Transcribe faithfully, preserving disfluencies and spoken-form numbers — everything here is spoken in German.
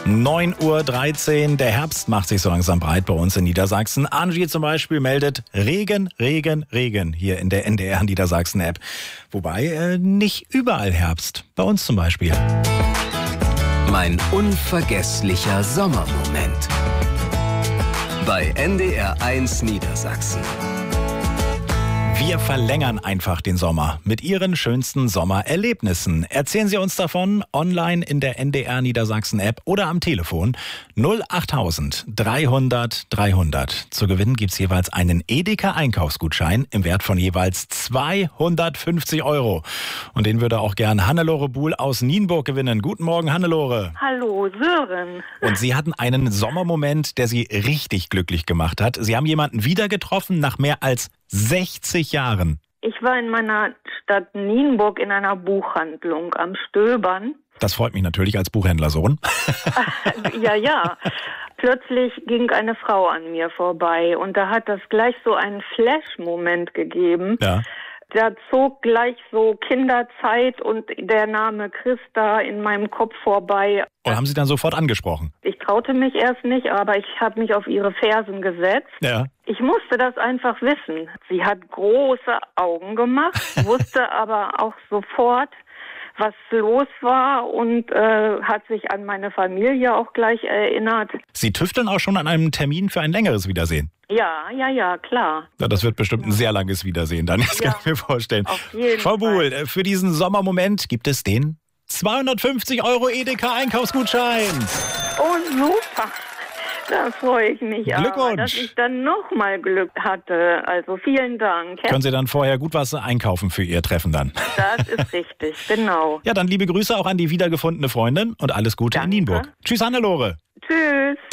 neun Uhr dreizehn, der Herbst macht sich so langsam breit bei uns in Niedersachsen. Angie zum Beispiel meldet Regen, Regen, Regen hier in der N D R Niedersachsen-App. Wobei äh, nicht überall Herbst, bei uns zum Beispiel. Mein unvergesslicher Sommermoment. Bei N D R eins Niedersachsen. Wir verlängern einfach den Sommer mit Ihren schönsten Sommererlebnissen. Erzählen Sie uns davon online in der N D R Niedersachsen App oder am Telefon null achttausend dreihundert dreihundert. Zu gewinnen gibt's jeweils einen Edeka Einkaufsgutschein im Wert von jeweils zweihundertfünfzig Euro. Und den würde auch gern Hannelore Buhl aus Nienburg gewinnen. Guten Morgen, Hannelore. Hallo, Sören. Und Sie hatten einen Sommermoment, der Sie richtig glücklich gemacht hat. Sie haben jemanden wieder getroffen nach mehr als sechzig Jahren. Ich war in meiner Stadt Nienburg in einer Buchhandlung am Stöbern. Das freut mich natürlich als Buchhändlersohn. Ja, ja. Plötzlich ging eine Frau an mir vorbei und da hat das gleich so einen Flash-Moment gegeben. Ja. Da zog gleich so Kinderzeit und der Name Christa in meinem Kopf vorbei. Und haben Sie dann sofort angesprochen? Ich traute mich erst nicht, aber ich habe mich auf ihre Fersen gesetzt. Ja. Ich musste das einfach wissen. Sie hat große Augen gemacht, wusste aber auch sofort, was los war und äh, hat sich an meine Familie auch gleich erinnert. Sie tüfteln auch schon an einem Termin für ein längeres Wiedersehen? Ja, ja, ja, klar. Ja, das wird bestimmt ein sehr langes Wiedersehen dann, das Ja, kann ich mir vorstellen. auf jeden Frau Buhl, Fall. für diesen Sommermoment gibt es den zweihundertfünfzig Euro Edeka Einkaufsgutschein. Oh, super. Da freue ich mich. Glückwunsch. Aber, dass ich dann nochmal Glück hatte. Also vielen Dank. Können Sie dann vorher gut was einkaufen für Ihr Treffen dann? Das ist richtig, genau. Ja, dann liebe Grüße auch an die wiedergefundene Freundin und alles Gute Danke. in Nienburg. Tschüss, Hannelore. Tschüss.